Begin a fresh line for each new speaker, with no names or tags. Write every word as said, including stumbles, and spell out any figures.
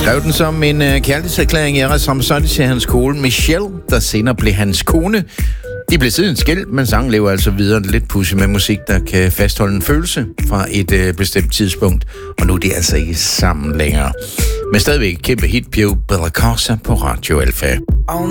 skrev den som en uh, kærlighedserklæring i som sådan til hans kone Michelle, der senere blev hans kone. De blev siden skilt, men sangen lever altså videre lidt pudsigt med musik, der kan fastholde en følelse fra et uh, bestemt tidspunkt. Og nu er de altså ikke sammen længere. Men stadigvæk kæmpe hit, Pio Bella Cosa på Radio Alfa.
All